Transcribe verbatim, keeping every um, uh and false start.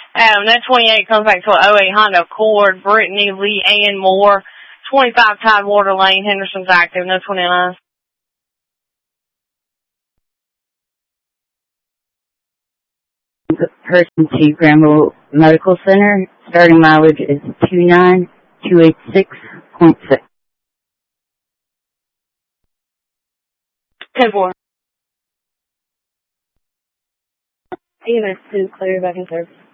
Adam, that twenty-eight comes back to an oh eight Honda Accord, Brittany, Lee, Ann Moore, twenty-five Tidewater Lane, Henderson's active, no twenty-nine. Person to Granville Medical Center. Starting mileage is two nine two eight six point six. ten four. E M S two, clear back in service.